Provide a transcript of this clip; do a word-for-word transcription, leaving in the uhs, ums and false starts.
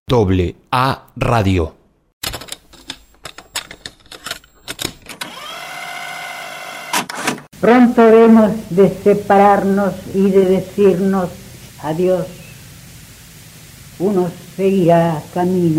Doble A Radio. Pronto hemos de separarnos y de decirnos adiós. Uno seguirá camino